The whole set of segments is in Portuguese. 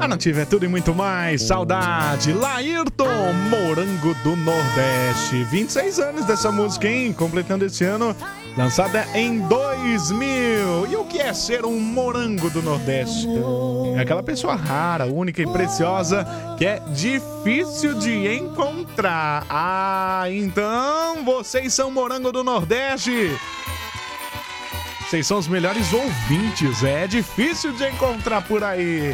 A Nativa é tudo e muito mais. Saudade, Laírton, Morango do Nordeste. 26 anos dessa música, hein? Completando esse ano, lançada em 2000. E o que é ser um morango do Nordeste? É aquela pessoa rara, única e preciosa que é difícil de encontrar. Ah, então vocês são morango do Nordeste. Vocês são os melhores ouvintes, é difícil de encontrar por aí.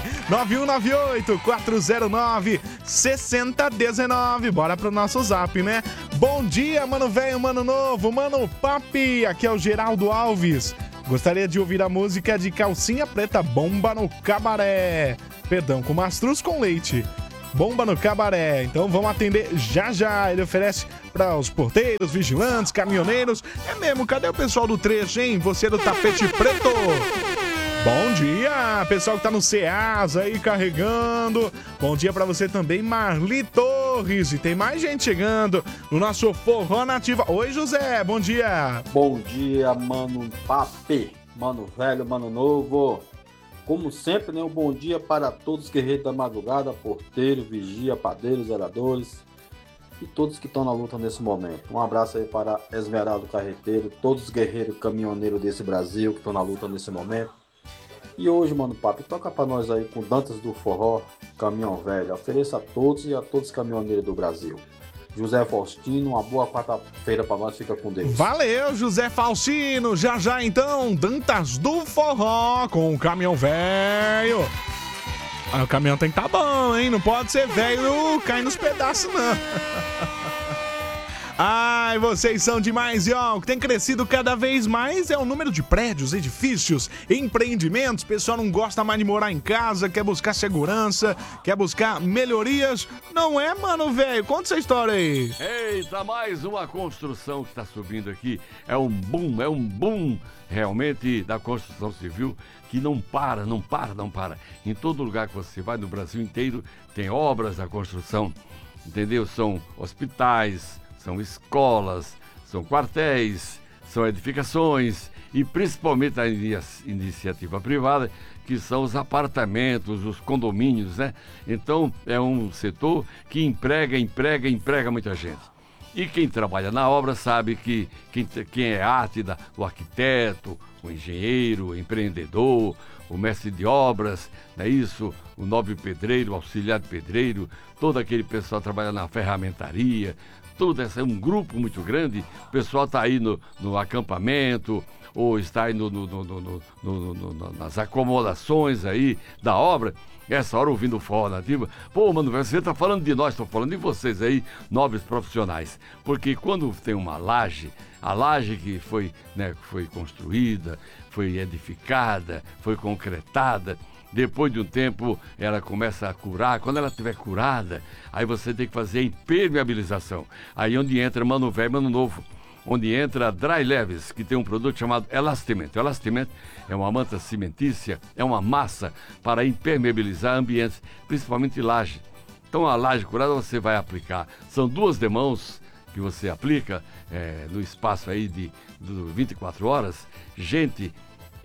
9198-409-6019. Bora pro nosso zap, né? Bom dia, mano velho, mano novo, mano papi. Aqui é o Geraldo Alves. Gostaria de ouvir a música de Calcinha Preta, Bomba no Cabaré. Perdão, com mastruz com leite. Bomba no Cabaré. Então vamos atender já já. Ele oferece para os porteiros, vigilantes, caminhoneiros. É mesmo, cadê o pessoal do trecho, hein? Você do tapete preto. Bom dia, pessoal que tá no Ceasa aí carregando. Bom dia pra você também, Marli Torres. E tem mais gente chegando no nosso Forró Nativa. Oi, José, bom dia. Bom dia, mano papi, mano velho, mano novo. Como sempre, né, um bom dia para todos os guerreiros da madrugada, porteiros, vigia, padeiros, zeladores e todos que estão na luta nesse momento. Um abraço aí para Esmeraldo Carreteiro, todos os guerreiros caminhoneiros desse Brasil que estão na luta nesse momento. E hoje, mano papi, toca para nós aí com Dantas do Forró, Caminhão Velho. Ofereça a todos e a todos os caminhoneiros do Brasil. José Faustino, uma boa quarta-feira pra nós, fica com Deus. Valeu, José Faustino. Já já então, Dantas do Forró com o Caminhão Velho. Ah, o caminhão tem que tá bom, hein? Não pode ser velho cair nos pedaços, não. Ai, vocês são demais, e ó, o que tem crescido cada vez mais é o número de prédios, edifícios, empreendimentos. O pessoal não gosta mais de morar em casa, quer buscar segurança, quer buscar melhorias. Não é, mano, velho? Conta essa história aí. Eita, mais uma construção que está subindo aqui. É um boom realmente da construção civil que não para. Em todo lugar que você vai no Brasil inteiro tem obras da construção, entendeu? São hospitais, são escolas, são quartéis, são edificações e principalmente a iniciativa privada, que são os apartamentos, os condomínios, né? Então é um setor que emprega muita gente. E quem trabalha na obra sabe que quem é arte, o arquiteto, o engenheiro, o empreendedor, o mestre de obras, não é isso? O nobre pedreiro, o auxiliar de pedreiro, todo aquele pessoal que trabalha na ferramentaria, tudo esse é um grupo muito grande. O pessoal está aí no acampamento ou está aí nas acomodações aí da obra. Essa hora ouvindo o Forró Nativa. Pô, mano, você está falando de nós, estou falando de vocês aí, nobres profissionais. Porque quando tem uma laje, a laje que foi construída, foi edificada, foi concretada, depois de um tempo ela começa a curar. Quando ela estiver curada, aí você tem que fazer a impermeabilização. Aí onde entra mano velho, mano novo. Onde entra a Dry Leves, que tem um produto chamado Elastimento. O Elastimento é uma manta cimentícia, é uma massa para impermeabilizar ambientes, principalmente laje. Então a laje curada você vai aplicar. São 2 demãos que você aplica no espaço aí de 24 horas. Gente,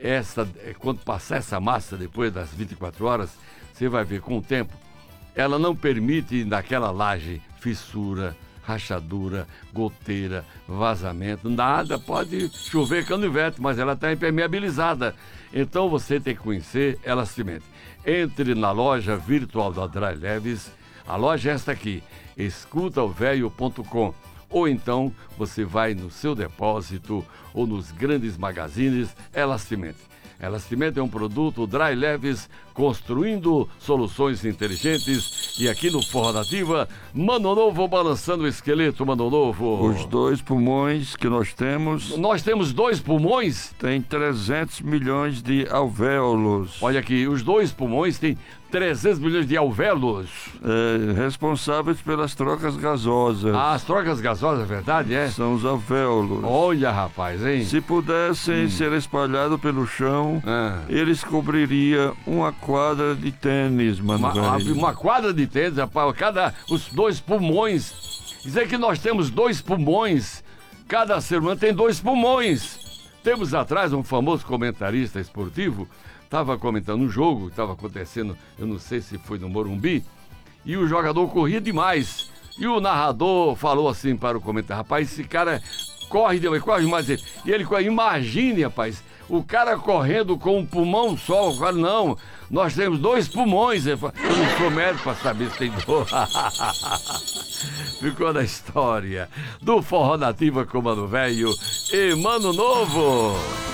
quando passar essa massa depois das 24 horas, você vai ver com o tempo, ela não permite naquela laje fissura, rachadura, goteira, vazamento, nada, pode chover canivete, mas ela está impermeabilizada. Então você tem que conhecer Elastimento. Entre na loja virtual da Dry Leves, a loja é esta aqui, escutaovelho.com. Ou então você vai no seu depósito ou nos grandes magazines Elastimento. Elastimento é um produto Dry Leves, construindo soluções inteligentes. E aqui no Forró Nativa, Mano Novo balançando o esqueleto, Mano Novo. Os 2 pulmões que nós temos... Nós temos 2 pulmões? Tem 300 milhões de alvéolos. Olha aqui, os 2 pulmões têm 300 milhões de alvéolos. Responsáveis pelas trocas gasosas. Ah, as trocas gasosas, é verdade, é? São os alvéolos. Olha, rapaz, hein? Se pudessem ser espalhados pelo chão, eles cobririam uma quadra de tênis, mano. Uma quadra de tênis, rapaz, os 2 pulmões. Dizer que nós temos 2 pulmões, cada ser humano tem 2 pulmões. Temos atrás um famoso comentarista esportivo, estava comentando um jogo, estava acontecendo, eu não sei se foi no Morumbi, e o jogador corria demais. E o narrador falou assim para o comentário: rapaz, esse cara corre demais. E ele, imagine, rapaz, o cara correndo com um pulmão só. Eu falo, não, nós temos 2 pulmões. Eu não sou médico para saber se tem dor. Ficou na história do Forró Nativa com Mano Velho e Mano Novo.